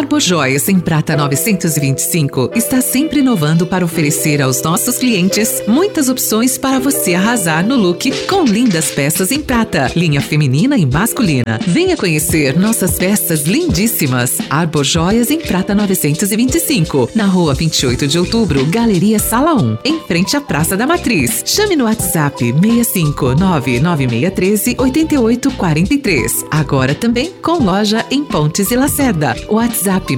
Arbor Joias em Prata 925 está sempre inovando para oferecer aos nossos clientes muitas opções para você arrasar no look com lindas peças em prata, linha feminina e masculina. Venha conhecer nossas peças lindíssimas. Arbor Joias em Prata 925, na rua 28 de outubro, Galeria Sala 1, em frente à Praça da Matriz. Chame no WhatsApp 65996138843. Agora também com loja em Pontes e Lacerda. WhatsApp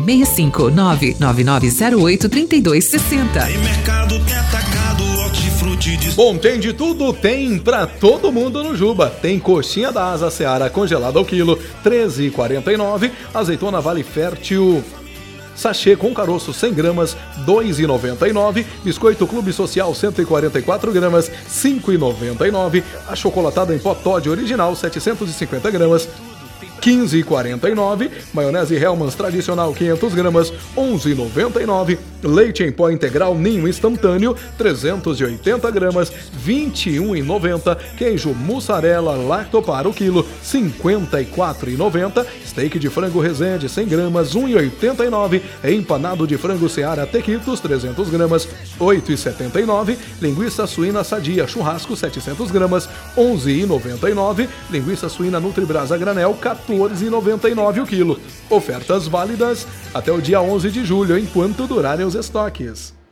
65999083260. Tem mercado, tem atacado, hortifruti. Bom, tem de tudo, tem pra todo mundo no Juba. Tem coxinha da Asa Seara congelada ao quilo, R$13,49. Azeitona Vale Fértil sachê com caroço 100 gramas, R$2,99. Biscoito Clube Social 144 gramas, R$5,99. A chocolatada em pó Toddy original 750 gramas, R$15,49. Maionese Hellmann's tradicional 500 gramas, R$11,99. Leite em pó integral Ninho instantâneo 380 gramas, R$21,90. Queijo mussarela lactopar o quilo, R$54,90. Steak de frango Resende 100 gramas, R$1,89. Empanado de frango Seara Tequitos 300 gramas, R$8,79. Linguiça suína sadia churrasco 700 gramas, R$11,99. Linguiça suína Nutribrasa granel R$14,99 o quilo. Ofertas válidas até o dia 11 de julho, enquanto durarem os estoques.